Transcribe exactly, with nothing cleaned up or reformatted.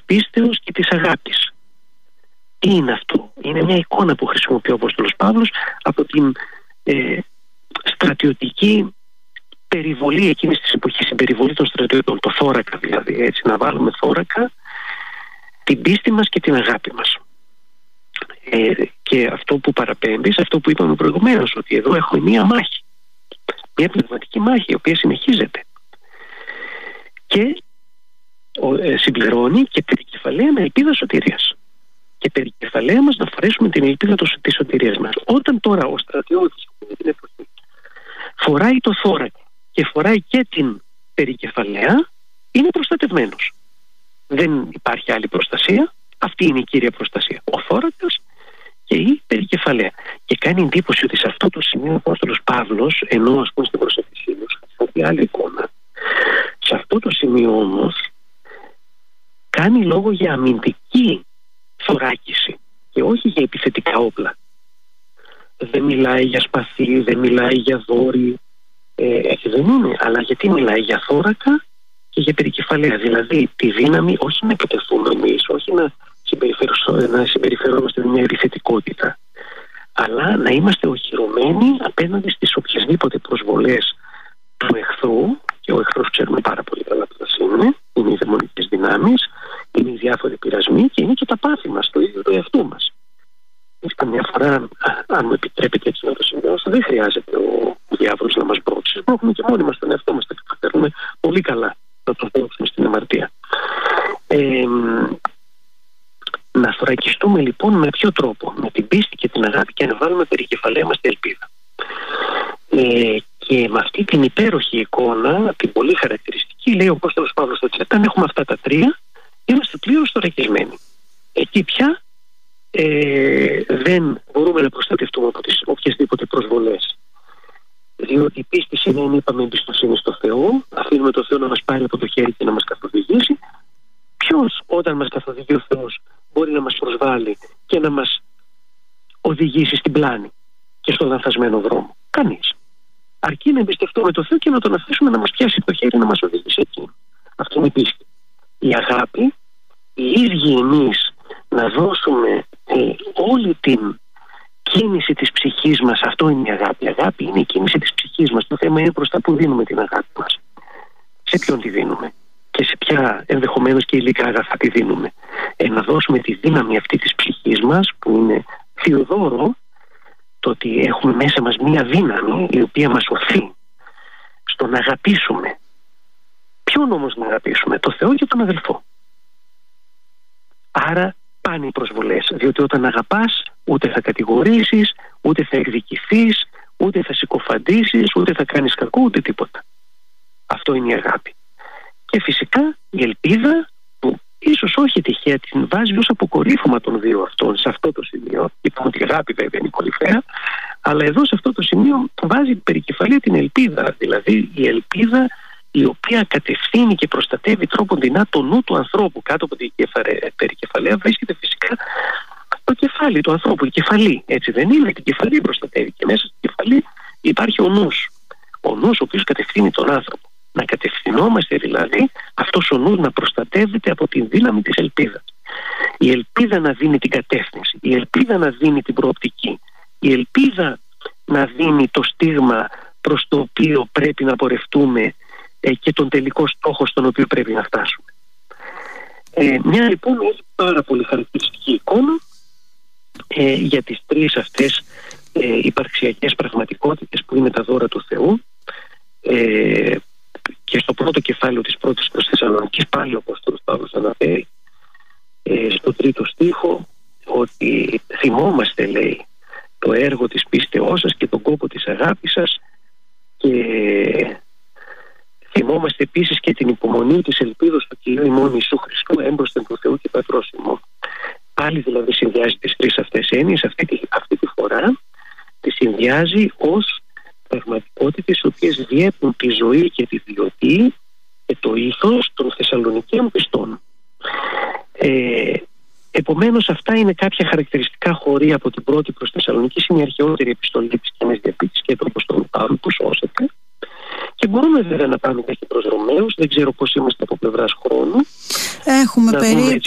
πίστεως και της αγάπης. Τι είναι αυτό? Είναι μια εικόνα που χρησιμοποιεί ο Απόστολος Παύλος από την ε, στρατιωτική περιβολή εκείνης της εποχής, η περιβολή των στρατιωτών, το θώρακα δηλαδή, έτσι, να βάλουμε θώρακα την πίστη μας και την αγάπη μας. Ε, και αυτό που παραπέμπει σε αυτό που είπαμε προηγουμένως, ότι εδώ έχουμε μία μάχη, μία πνευματική μάχη η οποία συνεχίζεται και ε, συμπληρώνει και περικεφαλαία με ελπίδα σωτηρίας, και περικεφαλαία μας να φορέσουμε την ελπίδα της σωτηρίας μας. Όταν τώρα ο στρατιώτης την εποχή φοράει το θώρακα και φοράει και την περικεφαλαία, είναι προστατευμένος. Δεν υπάρχει άλλη προστασία. Αυτή είναι η κύρια προστασία, ο θώρακας και η περικεφαλαία. Και κάνει εντύπωση ότι σε αυτό το σημείο ο Απόστολος Παύλος, ενώ ας πούμε στην προσευχησή του χρησιμοποιεί άλλη εικόνα, σε αυτό το σημείο όμως κάνει λόγο για αμυντική θωράκιση και όχι για επιθετικά όπλα. Δεν μιλάει για σπαθί, δεν μιλάει για δόρυ, ε, έτσι δεν είναι, αλλά γιατί μιλάει για θώρακα και για περικεφαλαία, δηλαδή τη δύναμη όχι να επιτεθούμε εμείς, όχι να, να συμπεριφερόμαστε με μια επιθετικότητα, αλλά να είμαστε οχυρωμένοι απέναντι στις οποιασδήποτε προσβολές του εχθρού, και ο εχθρός ξέρουμε πάρα πολύ καλά τι είναι, είναι οι δαιμονικές δυνάμεις, είναι οι διάφοροι πειρασμοί και είναι και τα πάθη μας, το ίδιο το εαυτού μας. Καμιά φορά, αν μου επιτρέπετε έτσι να το σημειώσω, δεν χρειάζεται ο διάβολος να μας μπρόξει. Έχουμε και μόνοι μας τον εαυτό μας, τα καταφέρουμε πολύ καλά να τον δώσουμε στην αμαρτία. Ε, να θωρακιστούμε λοιπόν με ποιο τρόπο? Με την πίστη και την αγάπη, και να βάλουμε περικεφαλαία μας την ελπίδα. Ε, και με αυτή την υπέροχη εικόνα, την πολύ χαρακτηριστική, λέει ο Απόστολος Παύλος ότι όταν έχουμε αυτά τα τρία, είμαστε πλήρως θωρακισμένοι. Εκεί πια ε, δεν μπορούμε να προστατευτούμε από τις οποιασδήποτε προσβολές. Διότι η πίστη σημαίνει, είπαμε, εμπιστοσύνη στο Θεό, αφήνουμε το Θεό να μας πάρει από το χέρι και να μας καθοδηγήσει. Ποιος όταν μας καθοδηγεί ο Θεός μπορεί να μας προσβάλλει και να μας οδηγήσει στην πλάνη και στον λανθασμένο δρόμο? Κανείς. Αρκεί να εμπιστευτούμε το Θεό και να τον αφήσουμε να μας πιάσει το χέρι, να μας οδηγήσει εκεί. Αυτό είναι η πίστη. Η αγάπη, οι ίδιοι εμείς να δώσουμε ε, όλη την κίνηση της ψυχής μας, αυτό είναι η αγάπη. Η αγάπη είναι η κίνηση της ψυχής μας. Το θέμα είναι προς τα που δίνουμε την αγάπη μας. Σε ποιον τη δίνουμε και σε ποια ενδεχομένως και υλικά αγαθά τη δίνουμε. Ε, να δώσουμε τη δύναμη αυτή της ψυχής μας, που είναι θεοδόρο, το ότι έχουμε μέσα μας μία δύναμη η οποία μας οθεί στο να αγαπήσουμε. Ποιον όμως να αγαπήσουμε? Το Θεό και τον αδελφό. Άρα πάνε οι προσβολές, διότι όταν αγαπάς ούτε θα κατηγορήσεις, ούτε θα εκδικηθείς, ούτε θα συκοφαντήσεις, ούτε θα κάνεις κακό, ούτε τίποτα. Αυτό είναι η αγάπη. Και φυσικά η ελπίδα, που ίσως όχι τυχαία την βάζει ως αποκορύφωμα των δύο αυτών σε αυτό το σημείο. Είπαμε ότι η αγάπη βέβαια είναι κορυφαία, αλλά εδώ σε αυτό το σημείο βάζει περικεφαλή την ελπίδα, δηλαδή η ελπίδα η οποία κατευθύνει και προστατεύει τρόπον δεινά το νου του ανθρώπου. Κάτω από την περικεφαλαία βρίσκεται φυσικά το κεφάλι του ανθρώπου, η κεφαλή. Έτσι δεν είναι? Την κεφαλή προστατεύει και μέσα στην κεφαλή υπάρχει ο νους. Ο νους ο οποίος κατευθύνει τον άνθρωπο. Να κατευθυνόμαστε δηλαδή, αυτός ο νους να προστατεύεται από την δύναμη της ελπίδας. Η ελπίδα να δίνει την κατεύθυνση, η ελπίδα να δίνει την προοπτική, η ελπίδα να δίνει το στίγμα προς το οποίο πρέπει να πορευτούμε και τον τελικό στόχο στον οποίο πρέπει να φτάσουμε. Ε, μια λοιπόν έχει πάρα πολύ χαρακτηριστική εικόνα ε, για τις τρεις αυτές ε, υπαρξιακές πραγματικότητες που είναι τα δώρα του Θεού. Ε, και στο πρώτο κεφάλαιο της πρώτης προς Θεσσαλονικής πάλι ο Απόστολος Παύλος αναφέρει ε, στο τρίτο στίχο ότι θυμόμαστε, λέει, το έργο της πίστεώς σας και τον κόπο της αγάπης σας, και θυμόμαστε επίσης και την υπομονή της ελπίδος του Κυρίου ημών Ιησού Χριστού έμπροσθεν του Θεού και πατρός ημών. Πάλι δηλαδή συνδυάζει τις τρεις αυτές έννοιες, αυτή, αυτή τη φορά τη συνδυάζει ως πραγματικότητες οι οποίες διέπουν τη ζωή και τη βιωτή και το ήθος των Θεσσαλονικαίων πιστών. Ε, επομένως αυτά είναι κάποια χαρακτηριστικά χωρί από την πρώτη προς Θεσσαλονίκη. Είναι η αρχαιότερη επιστολή της Καινής Διαθήκης και του Αποστόλου Παύλου που σώσεται. Και μπορούμε βέβαια να πάμε και προς Ρωμαίους. Δεν ξέρω πώς είμαστε από πλευράς χρόνου. Έχουμε περίπου